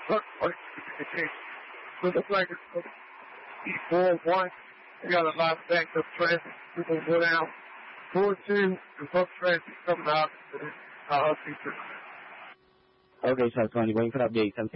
Looks like it's 4-1. We got a lot of backed up traffic. We're going to go down 4-2. The bus traffic coming out. Okay, Sir Tony, waiting for the update.